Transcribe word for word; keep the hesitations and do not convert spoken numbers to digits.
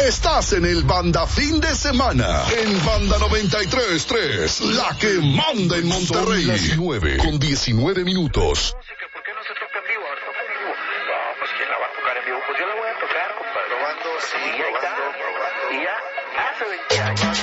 Estás en el Banda Fin de Semana, en Banda noventa y tres punto tres, la que manda en Monterrey. Son las nueve con diecinueve minutos. ¿Por qué no se toca en vivo? A ver, toca en vivo. No, pues ¿quién la va a tocar en vivo? Pues yo la voy a tocar, compadre. Probando, sí, probando, probando. Y ya, hace veinte años.